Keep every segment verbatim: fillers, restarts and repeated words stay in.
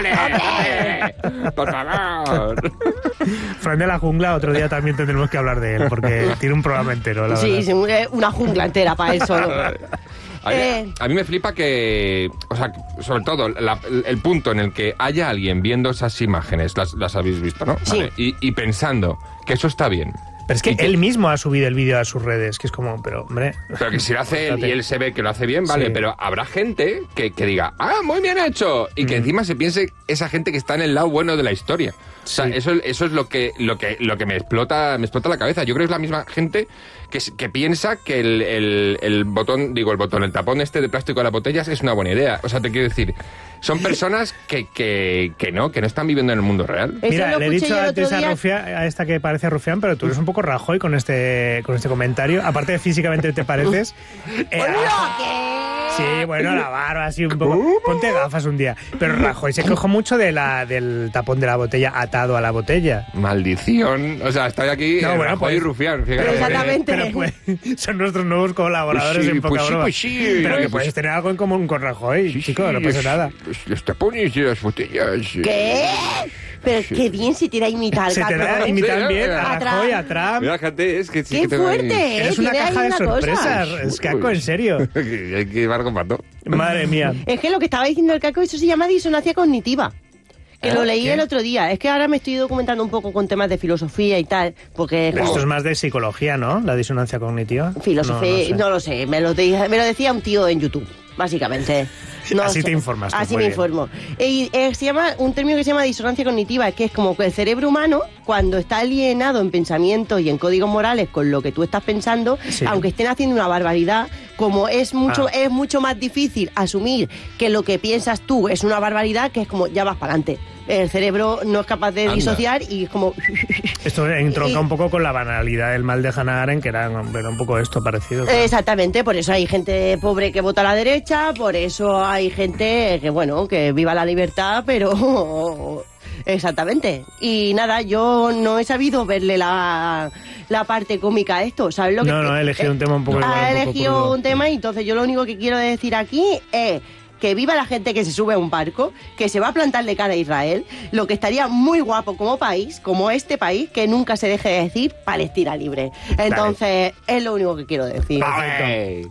¡Ole! ¡Por favor! Fran de la Jungla, otro día también tendremos que hablar de él, porque tiene un programa entero, la Sí, verdad. sí, una jungla entera para eso. A mí, Eh. a mí me flipa que, o sea, sobre todo la- el punto en el que haya alguien viendo esas imágenes, las, las habéis visto, ¿no? Sí. Vale, y, y pensando que eso está bien. Pero es que Y que- él mismo ha subido el vídeo a sus redes, que es como, pero hombre... Pero que si lo hace él y Fíjate. él se ve que lo hace bien, vale, Sí. pero habrá gente que, que diga, ah, muy bien hecho, y que Mm. encima se piense esa gente que está en el lado bueno de la historia. O sea, Sí. eso, eso es lo que, lo que, lo que me explota, me explota la cabeza. Yo creo que es la misma gente que, s- que piensa que el, el, el botón, digo, el botón, el tapón este de plástico de las botellas es una buena idea. O sea, te quiero decir, son personas que, que, que no, que no están viviendo en el mundo real. Eso Mira, lo le he escuché dicho yo el otro antes a, día. Rufián, a esta que parece Rufián, pero tú eres un poco Rajoy con este, con este comentario. Aparte de físicamente te pareces... eh, ¡Hola, qué! Sí, bueno, la barba, así un poco. Ponte gafas un día. Pero Rajoy se quejó mucho de la, del tapón de la botella atado a la botella. Maldición. O sea, estoy aquí No, eh, bueno, Rajoy y pues- Rufián. fíjate. Pero exactamente. Pero pues, son nuestros nuevos colaboradores Pues sí, en poca pues sí, broma. pues sí. Pero que Pues- puedes tener algo en común con Rajoy, Sí, chico, sí, no pasa los- nada. Los, los tapones de las botellas. eh. ¿Qué? Pero qué bien si te da imitar, Se te da Caco, ¿eh? imitar Sí, bien ¿eh? a Rajoy, a Trump. Mira, gente, es que sí ¡Qué que tengo ahí- fuerte, eh! Eres una Tiene ahí caja de una cosa. sorpresas, es Caco, en serio. Hay que llevar con pato. Madre mía. Es que lo que estaba diciendo el Caco, eso se llama disonancia cognitiva. Que ¿Eh? lo leí ¿Qué? el otro día. Es que ahora me estoy documentando un poco con temas de filosofía y tal, porque... Pero como- esto es más de psicología, ¿no? La disonancia cognitiva. Filosofía, No, no, no sé. lo sé, me lo, de- me lo decía un tío en YouTube, básicamente. No Así sé. te informas tú, Así muy me bien. informo. Y, eh, se llama un término que se llama disonancia cognitiva, que es como que el cerebro humano, cuando está alienado en pensamientos y en códigos morales con lo que tú estás pensando, Sí. aunque estén haciendo una barbaridad, como es mucho, Ah. es mucho más difícil asumir que lo que piensas tú es una barbaridad, que es como ya vas para adelante. El cerebro no es capaz de Anda. disociar y es como... Esto entronca Y- un poco con la banalidad del mal de Hannah Arendt, que era, era un poco esto parecido. claro. Exactamente, por eso hay gente pobre que vota a la derecha, por eso hay gente que, bueno, que viva la libertad, pero... Exactamente. Y nada, yo no he sabido verle la, la parte cómica a esto, ¿sabes lo que...? No, no, he elegido un tema un poco... igual, Ha un poco elegido crudo. un tema y entonces yo lo único que quiero decir aquí es... que viva la gente que se sube a un barco, que se va a plantar de cara a Israel, lo que estaría muy guapo como país, como este país, que nunca se deje de decir Palestina libre. Entonces, es lo único que quiero decir. ¡Ay!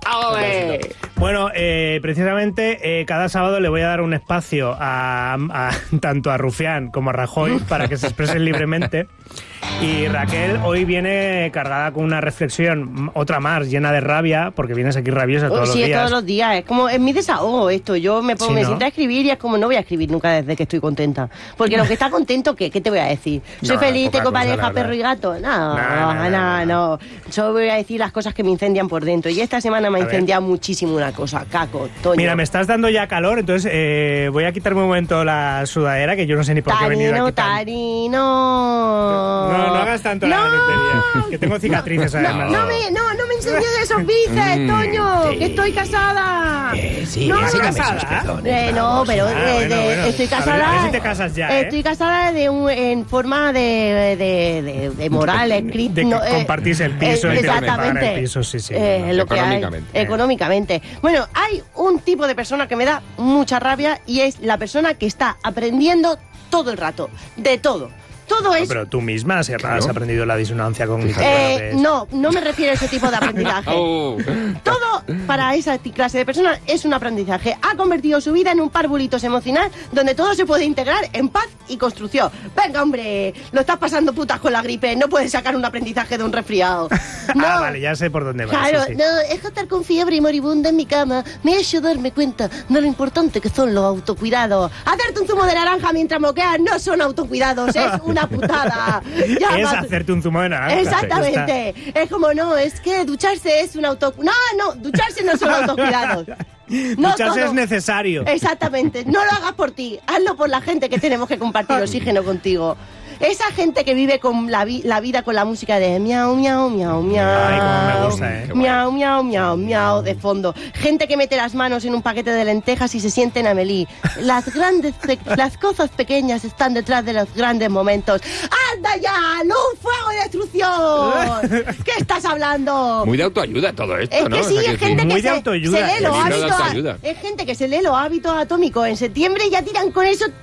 Bueno, eh, precisamente eh, cada sábado le voy a dar un espacio a, a- tanto a Rufián como a Rajoy para que se expresen libremente. Y Raquel hoy viene cargada con una reflexión, otra más, llena de rabia, porque vienes aquí rabiosa todos sí, los es días. todos los días. Es como, es mi desahogo esto. Yo me pongo, Sí, me ¿no? siento a escribir y es como, no voy a escribir nunca desde que estoy contenta. Porque lo que está contento, ¿qué? ¿Qué te voy a decir? ¿Soy No, feliz, poca tengo cosa, la pareja, verdad. perro y gato? No, No, no, no, no, no. no. Solo voy a decir las cosas que me incendian por dentro. Y esta semana me ha A ver. incendiado muchísimo una cosa. Caco, Toño. Mira, me estás dando ya calor, entonces eh, voy a quitarme un momento la sudadera, que yo no sé ni por qué he venido Tarino, aquí tan... Tarino. No, no hagas tanto la No. tontería, que tengo cicatrices además. No me, no, no me enseñes esos bíceps, Mm, Toño, sí. que estoy casada. Eh, sí, No, enséñame casada. esos pezones. Eh, no, vamos. pero Ah, eh, bueno, de- bueno. estoy A ver, casada. a ver si te casas ya, ¿eh? Estoy casada de un, en forma de, de, de, de moral, escrito. De que compartís el piso y te pagan exactamente. el piso, sí, sí. Eh, lo que hay, Económicamente. económicamente. Bueno, hay un tipo de persona que me da mucha rabia y es la persona que está aprendiendo todo el rato, de todo. Todo No, es pero tú misma has, has Claro. aprendido la disonancia cognitiva. Eh, lo que es. no, no me refiero a ese tipo de aprendizaje. Oh. Todo para esa ti- clase de personas es un aprendizaje. Ha convertido su vida en un parvulitos emocional donde todo se puede integrar en paz y construcción. Venga, hombre, lo estás pasando putas con la gripe. No puedes sacar un aprendizaje de un resfriado. No. Ah, vale, ya sé por dónde vas. Claro, sí, sí. no, es que estar con fiebre y moribunda en mi cama me ha hecho darme cuenta de lo importante que son los autocuidados. Hacerte un zumo de naranja mientras moqueas no son autocuidados, es una putada. Ya Es vas- hacerte un zumo de naranja. Exactamente. Es como, no, es que ducharse es un auto... No, no, ducharse no son autocuidados. No Ducharse todo. es necesario. Exactamente. No lo hagas por ti, hazlo por la gente que tenemos que compartir oxígeno contigo. Esa gente que vive con la, vi- la vida con la música de miau, miau, miau, miau. Ay, cómo me gusta, ¿eh? Miau, miau, miau, miau, de fondo. Gente que mete las manos en un paquete de lentejas y se siente en Amelie. Las grandes, pe- las cosas pequeñas están detrás de los grandes momentos. ¡Anda ya! ¡Luz, fuego y destrucción! ¿Qué estás hablando? Muy de autoayuda todo esto, Es ¿no? que O sí, sea, es que gente muy que de se, autoayuda, se lee es los libro de hábitos. autoayuda. Es gente que se lee los hábitos atómicos en septiembre y ya tiran con eso